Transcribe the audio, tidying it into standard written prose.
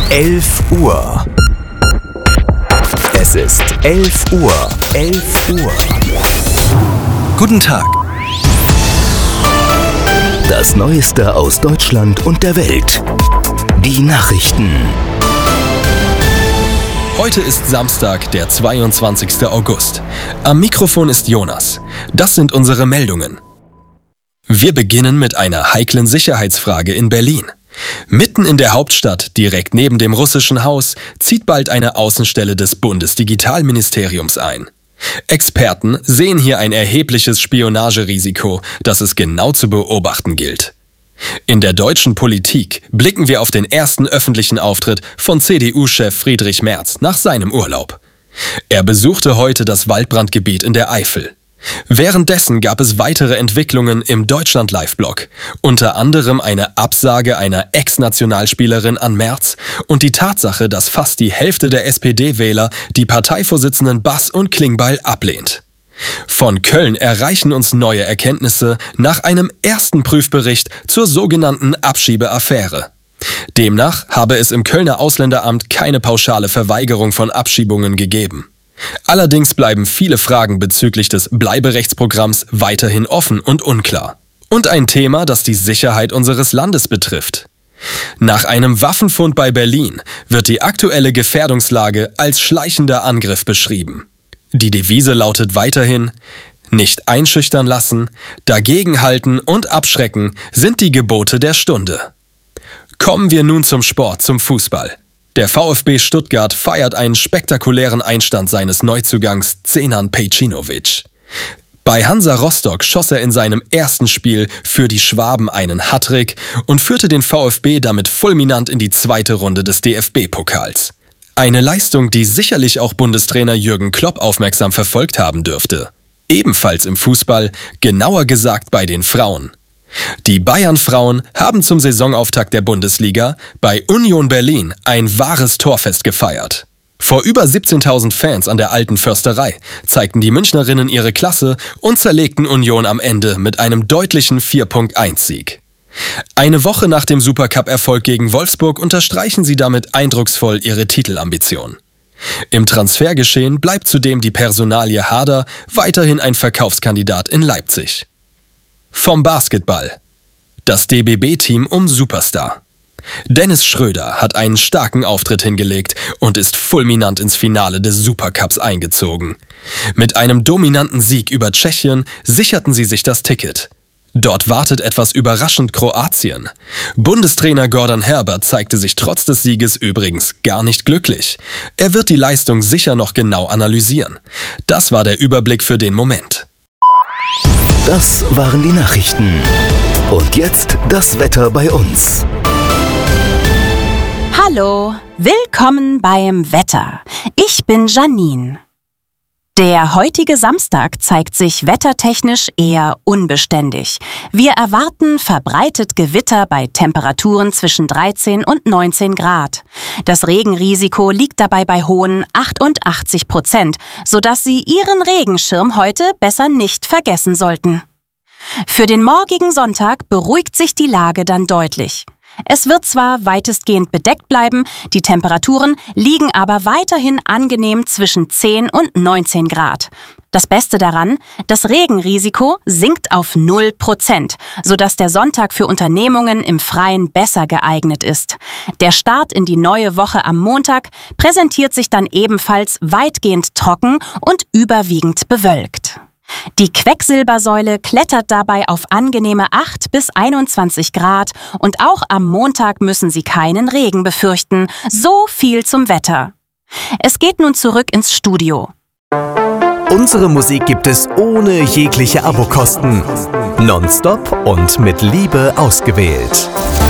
11 Uhr. Es ist 11 Uhr. 11 Uhr. Guten Tag. Das Neueste aus Deutschland und der Welt. Die Nachrichten. Heute ist Samstag, der 22. August. Am Mikrofon ist Jonas. Das sind unsere Meldungen. Wir beginnen mit einer heiklen Sicherheitsfrage in Berlin. Mitten in der Hauptstadt, direkt neben dem russischen Haus, zieht bald eine Außenstelle des Bundesdigitalministeriums ein. Experten sehen hier ein erhebliches Spionagerisiko, das es genau zu beobachten gilt. In der deutschen Politik blicken wir auf den ersten öffentlichen Auftritt von CDU-Chef Friedrich Merz nach seinem Urlaub. Er besuchte heute das Waldbrandgebiet in der Eifel. Währenddessen gab es weitere Entwicklungen im Deutschland-Live-Blog, unter anderem eine Absage einer Ex-Nationalspielerin an Merz und die Tatsache, dass fast die Hälfte der SPD-Wähler die Parteivorsitzenden Bass und Klingbeil ablehnt. Von Köln erreichen uns neue Erkenntnisse nach einem ersten Prüfbericht zur sogenannten Abschiebeaffäre. Demnach habe es im Kölner Ausländeramt keine pauschale Verweigerung von Abschiebungen gegeben. Allerdings bleiben viele Fragen bezüglich des Bleiberechtsprogramms weiterhin offen und unklar. Und ein Thema, das die Sicherheit unseres Landes betrifft. Nach einem Waffenfund bei Berlin wird die aktuelle Gefährdungslage als schleichender Angriff beschrieben. Die Devise lautet weiterhin: Nicht einschüchtern lassen, dagegenhalten und abschrecken sind die Gebote der Stunde. Kommen wir nun zum Sport, zum Fußball. Der VfB Stuttgart feiert einen spektakulären Einstand seines Neuzugangs Zvenan Pejcinovic. Bei Hansa Rostock schoss er in seinem ersten Spiel für die Schwaben einen Hattrick und führte den VfB damit fulminant in die zweite Runde des DFB-Pokals. Eine Leistung, die sicherlich auch Bundestrainer Jürgen Klopp aufmerksam verfolgt haben dürfte. Ebenfalls im Fußball, genauer gesagt bei den Frauen. Die Bayern-Frauen haben zum Saisonauftakt der Bundesliga bei Union Berlin ein wahres Torfest gefeiert. Vor über 17.000 Fans an der Alten Försterei zeigten die Münchnerinnen ihre Klasse und zerlegten Union am Ende mit einem deutlichen 4-1-Sieg. Eine Woche nach dem Supercup-Erfolg gegen Wolfsburg unterstreichen sie damit eindrucksvoll ihre Titelambition. Im Transfergeschehen bleibt zudem die Personalie Harder weiterhin ein Verkaufskandidat in Leipzig. Vom Basketball. Das DBB-Team um Superstar. Dennis Schröder hat einen starken Auftritt hingelegt und ist fulminant ins Finale des Supercups eingezogen. Mit einem dominanten Sieg über Tschechien sicherten sie sich das Ticket. Dort wartet etwas überraschend Kroatien. Bundestrainer Gordon Herbert zeigte sich trotz des Sieges übrigens gar nicht glücklich. Er wird die Leistung sicher noch genau analysieren. Das war der Überblick für den Moment. Das waren die Nachrichten. Und jetzt das Wetter bei uns. Hallo, willkommen beim Wetter. Ich bin Janine. Der heutige Samstag zeigt sich wettertechnisch eher unbeständig. Wir erwarten verbreitet Gewitter bei Temperaturen zwischen 13 und 19 Grad. Das Regenrisiko liegt dabei bei hohen 88%, sodass Sie Ihren Regenschirm heute besser nicht vergessen sollten. Für den morgigen Sonntag beruhigt sich die Lage dann deutlich. Es wird zwar weitestgehend bedeckt bleiben, die Temperaturen liegen aber weiterhin angenehm zwischen 10 und 19 Grad. Das Beste daran, das Regenrisiko sinkt auf 0%, sodass der Sonntag für Unternehmungen im Freien besser geeignet ist. Der Start in die neue Woche am Montag präsentiert sich dann ebenfalls weitgehend trocken und überwiegend bewölkt. Die Quecksilbersäule klettert dabei auf angenehme 8 bis 21 Grad und auch am Montag müssen Sie keinen Regen befürchten. So viel zum Wetter. Es geht nun zurück ins Studio. Unsere Musik gibt es ohne jegliche Abokosten. Nonstop und mit Liebe ausgewählt.